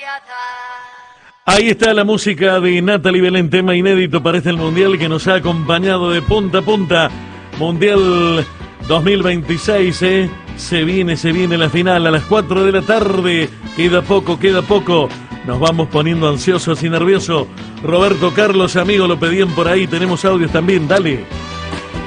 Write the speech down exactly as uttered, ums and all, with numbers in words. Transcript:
Ahí está la música de Natalie Belén, tema inédito para este Mundial que nos ha acompañado de punta a punta. Mundial dos mil veintiséis, ¿eh? Se viene, se viene la final a las cuatro de la tarde. Queda poco, queda poco. Nos vamos poniendo ansiosos y nerviosos. Roberto Carlos, amigo, lo pedían por ahí. Tenemos audios también, dale.